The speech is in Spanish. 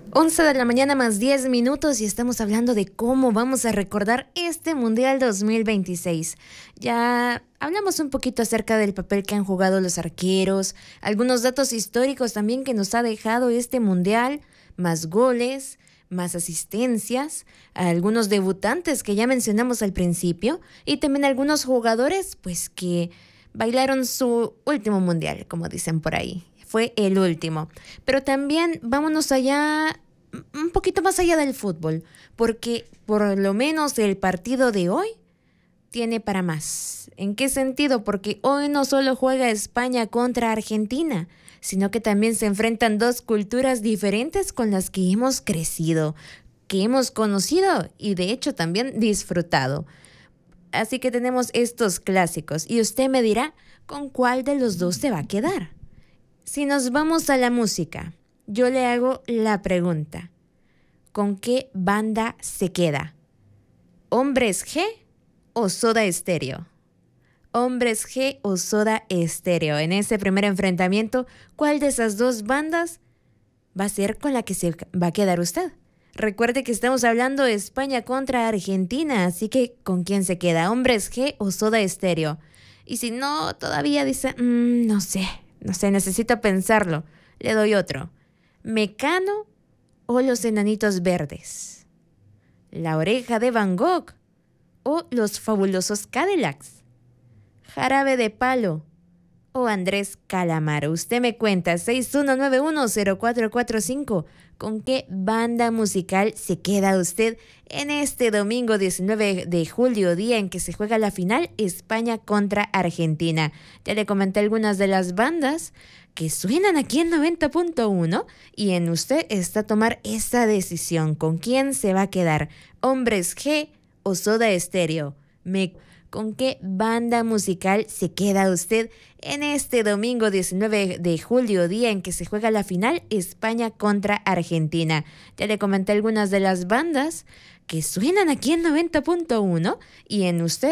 11 de la mañana más 10 minutos y estamos hablando de cómo vamos a recordar este Mundial 2026. Ya hablamos un poquito acerca del papel que han jugado los arqueros, algunos datos históricos también que nos ha dejado este Mundial, más goles, más asistencias, algunos debutantes que ya mencionamos al principio y también algunos jugadores pues que bailaron su último Mundial, como dicen por ahí. Fue el último. Pero también vámonos allá, un poquito más allá del fútbol, porque por lo menos el partido de hoy tiene para más. ¿En qué sentido? Porque hoy no solo juega España contra Argentina, sino que también se enfrentan dos culturas diferentes con las que hemos crecido, que hemos conocido y de hecho también disfrutado. Así que tenemos estos clásicos y usted me dirá con cuál de los dos se va a quedar. Si nos vamos a la música, yo le hago la pregunta. ¿Con qué banda se queda? ¿Hombres G o Soda Stereo? Hombres G o Soda Stereo. En ese primer enfrentamiento, ¿cuál de esas dos bandas va a ser con la que se va a quedar usted? Recuerde que estamos hablando de España contra Argentina, así que ¿con quién se queda? ¿Hombres G o Soda Stereo? Y si no, todavía dice, no sé, necesito pensarlo. Le doy otro. ¿Mecano o los Enanitos Verdes? ¿La Oreja de Van Gogh o los Fabulosos Cadillacs? ¿Jarabe de Palo o Andrés Calamaro? Usted me cuenta, 61910445. ¿Con qué banda musical se queda usted en este domingo 19 de julio, día en que se juega la final España contra Argentina? Ya le comenté algunas de las bandas que suenan aquí en 90.1 y en usted está tomar esa decisión. ¿Con quién se va a quedar? ¿Hombres G o Soda Stereo? ¿Con qué banda musical se queda usted en este domingo 19 de julio, día en que se juega la final España contra Argentina? Ya le comenté algunas de las bandas que suenan aquí en 90.1 y en usted